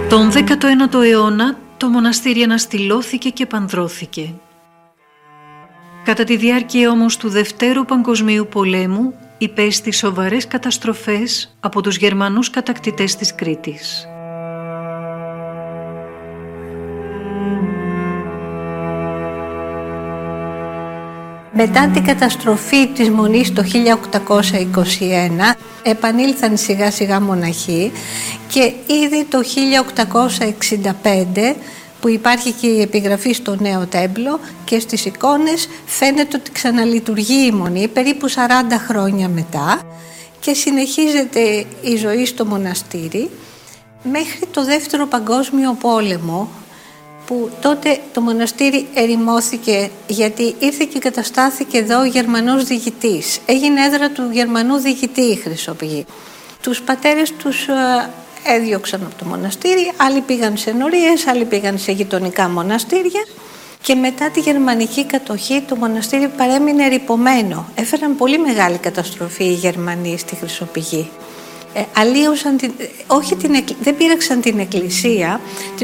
Τον 19ο αιώνα το μοναστήρι αναστηλώθηκε και πανδρώθηκε. Κατά τη διάρκεια όμως του Δευτέρου Παγκοσμίου Πολέμου υπέστη σοβαρές καταστροφές από τους Γερμανούς κατακτητές της Κρήτης. Μετά την καταστροφή της Μονής το 1821 επανήλθαν σιγά σιγά μοναχοί και ήδη το 1865 που υπάρχει και η επιγραφή στο Νέο Τέμπλο και στις εικόνες φαίνεται ότι ξαναλειτουργεί η Μονή περίπου 40 χρόνια μετά και συνεχίζεται η ζωή στο μοναστήρι μέχρι το Δεύτερο Παγκόσμιο Πόλεμο, που τότε το μοναστήρι ερημώθηκε γιατί ήρθε και καταστάθηκε εδώ ο Γερμανός διοικητής. Έγινε έδρα του Γερμανού διοικητή η Χρυσοπηγή. Τους πατέρες τους έδιωξαν από το μοναστήρι, άλλοι πήγαν σε ενορίες, άλλοι πήγαν σε γειτονικά μοναστήρια και μετά τη γερμανική κατοχή το μοναστήρι παρέμεινε ερειπωμένο. Έφεραν πολύ μεγάλη καταστροφή οι Γερμανοί στη Χρυσοπηγή. Αλλίωσαν δεν πήραξαν την εκκλησία,